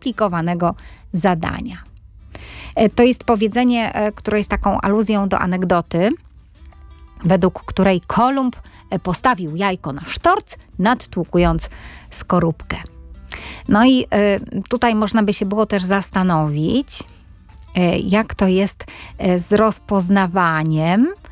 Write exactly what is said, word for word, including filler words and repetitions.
skomplikowanego zadania. To jest powiedzenie, które jest taką aluzją do anegdoty, według której Kolumb postawił jajko na sztorc, nadtłukując skorupkę. No i tutaj można by się było też zastanowić, jak to jest z rozpoznawaniem